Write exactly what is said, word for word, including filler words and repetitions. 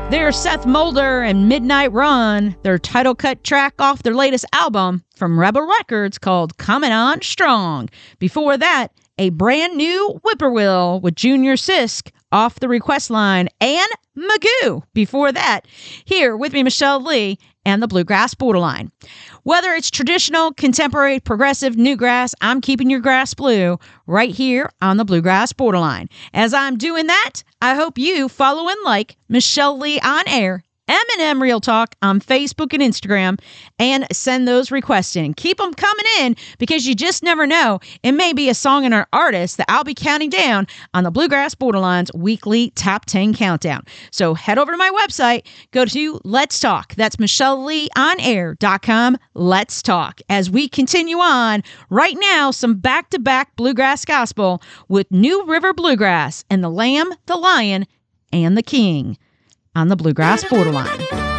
They're Seth Mulder and Midnight Run, their title cut track off their latest album from Rebel Records called Coming On Strong. Before that, a brand new Whippoorwill with Junior Sisk off the request line, and Magoo. Before that, here with me, Michelle Lee and the Bluegrass Borderline. Whether it's traditional, contemporary, progressive, newgrass, I'm keeping your grass blue right here on the Bluegrass Borderline. As I'm doing that, I hope you follow and like Michelle Lee on air, M and M Real Talk on Facebook and Instagram, and send those requests in. Keep them coming in, because you just never know. It may be a song and an artist that I'll be counting down on the Bluegrass Borderline's weekly Top ten Countdown. So head over to my website, go to Let's Talk. That's michelle lee on air dot com. Let's Talk. As we continue on, right now, some back-to-back bluegrass gospel with New River Bluegrass and the Lamb, the Lion, and the King on the Bluegrass Borderline.